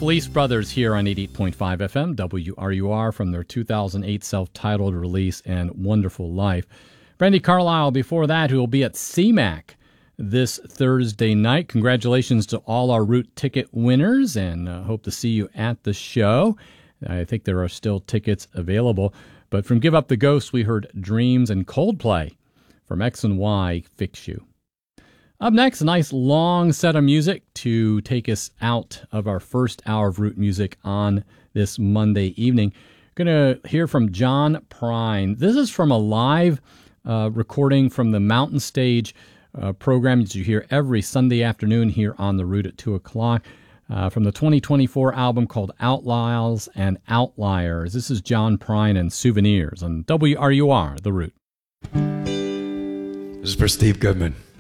Felice Brothers here on 88.5 FM, WRUR, from their 2008 self-titled release and Wonderful Life. Brandi Carlile before that, who will be at CMAC this Thursday night. Congratulations to all our Root ticket winners, and hope to see you at the show. I think there are still tickets available. But from Give Up the Ghost, we heard Dreams, and Coldplay from X and Y, Fix You. Up next, a nice long set of music to take us out of our first hour of Root music on this Monday evening. Going to hear from John Prine. This is from a live recording from the Mountain Stage program that you hear every Sunday afternoon here on the Root at 2 o'clock. From the 2024 album called Outlaws and Outliers. This is John Prine and Souvenirs on WRUR, The Root. This is for Steve Goodman.